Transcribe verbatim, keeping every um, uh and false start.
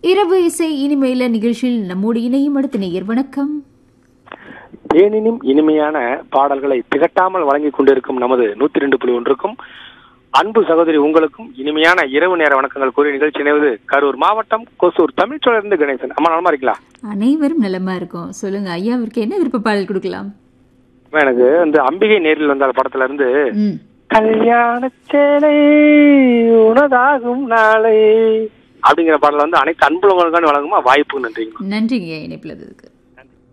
இரவு இசை இனிமையில நிகழ்ச்சியில் நம்மோடு இணையும் அடுத்த நேயர். வணக்கம். தேனினும் இனிமையான பாடல்களை திகட்டாமல் வழங்கிக் கொண்டிருக்கும் நமது நூத்தி ரெண்டு புள்ளி ஒன்றுக்கும் அன்பு சகோதரி உங்களுக்கும் இனிமையான இரவு நேர வணக்கங்கள் கூறிய நிகழ்ச்சி இணைவது கரூர் மாவட்டம் கொசூர் தமிழ்ச்சோழர்ந்து கணேசன். அம்மா நலமா இருக்கீங்களா? அனைவரும் நலமா இருக்கும். சொல்லுங்க ஐயாவிற்கு என்ன விருப்ப பாடல் கொடுக்கலாம்? எனக்கு இந்த அம்பிகை நேரில் வந்தால் படத்துல இருந்து கல்யாண சேலை உனதாகும் நாளை அப்படிங்கிற பாடல வந்து அனைத்து அன்புலங்களுக்கான வழங்குமா வாய்ப்பு. நன்றிங்க. நன்றிங்க இணைப்புல.